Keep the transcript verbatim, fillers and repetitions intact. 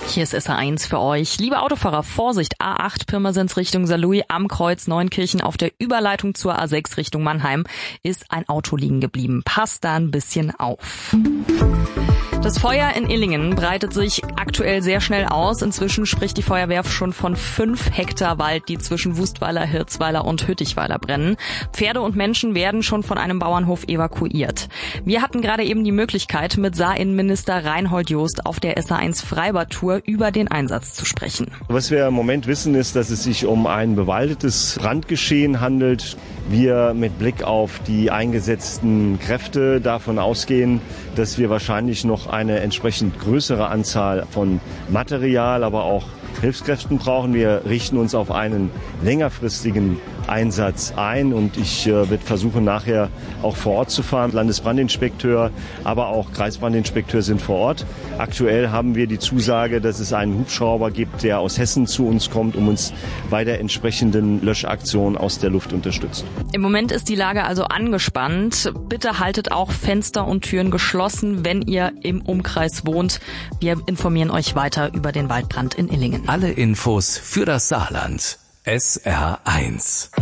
Hier ist S R eins für euch. Liebe Autofahrer, Vorsicht, A acht Pirmasens Richtung Saarlouis am Kreuz Neunkirchen auf der Überleitung zur A sechs Richtung Mannheim ist ein Auto liegen geblieben. Passt da ein bisschen auf. Das Feuer in Illingen breitet sich aktuell sehr schnell aus. Inzwischen spricht die Feuerwehr schon von fünf Hektar Wald, die zwischen Wustweiler, Hirzweiler und Hüttichweiler brennen. Pferde und Menschen werden schon von einem Bauernhof evakuiert. Wir hatten gerade eben die Möglichkeit, mit Saar-Innenminister Reinhold Jost auf der S R eins Freibad-Tour über den Einsatz zu sprechen. Was wir im Moment wissen, ist, dass es sich um ein bewaldetes Brandgeschehen handelt. Wir mit Blick auf die eingesetzten Kräfte davon ausgehen, dass wir wahrscheinlich noch eine entsprechend größere Anzahl von Material, aber auch Hilfskräften brauchen. Wir richten uns auf einen längerfristigen Einsatz ein und ich äh, werde versuchen, nachher auch vor Ort zu fahren. Landesbrandinspekteur, aber auch Kreisbrandinspekteur sind vor Ort. Aktuell haben wir die Zusage, dass es einen Hubschrauber gibt, der aus Hessen zu uns kommt, um uns bei der entsprechenden Löschaktion aus der Luft unterstützt. Im Moment ist die Lage also angespannt. Bitte haltet auch Fenster und Türen geschlossen, wenn ihr im Umkreis wohnt. Wir informieren euch weiter über den Waldbrand in Illingen. Alle Infos für das Saarland. S R eins